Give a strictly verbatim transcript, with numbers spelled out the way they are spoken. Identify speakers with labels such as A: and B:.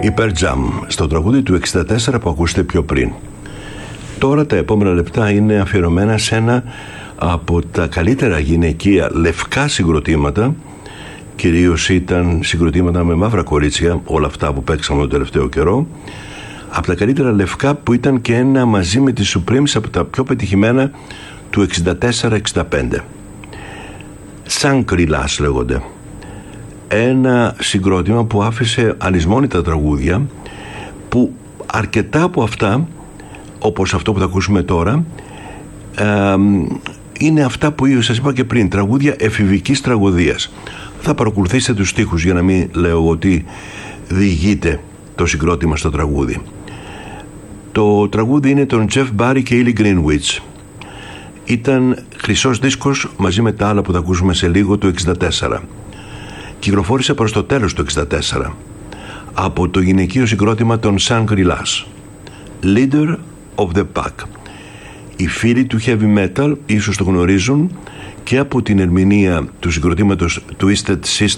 A: η Pearl Jam στο τραγούδι του εξήντα τέσσερα που ακούσατε πιο πριν. Τώρα τα επόμενα λεπτά είναι αφιερωμένα σε ένα από τα καλύτερα γυναικεία λευκά συγκροτήματα. Κυρίως ήταν συγκροτήματα με μαύρα κορίτσια, όλα αυτά που παίξαμε τον τελευταίο καιρό. Από τα καλύτερα λευκά, που ήταν και ένα μαζί με τις Supremes από τα πιο πετυχημένα του εξήντα τέσσερα εξήντα πέντε. Shangri-Las λέγονται. Ένα συγκρότημα που άφησε αλυσμόνητα τραγούδια, που αρκετά από αυτά, όπως αυτό που θα ακούσουμε τώρα, ε, είναι αυτά που σας είπα και πριν, τραγούδια εφηβικής τραγωδίας. Θα παρακολουθήσετε τους στίχους για να μην λέω ότι διηγείται το συγκρότημα στο τραγούδι. Το τραγούδι είναι των Jeff Barry και Ellie Greenwich. Ήταν χρυσός δίσκος μαζί με τα άλλα που θα ακούσουμε σε λίγο, το εξήντα τέσσερα. Κυκλοφόρησε προς το τέλος του εξήντα τέσσερα από το γυναικείο συγκρότημα των Shangri-Las. Leader of the Pack. Οι φίλοι του heavy metal ίσως το γνωρίζουν και από την ερμηνεία του συγκροτήματος Twisted Sister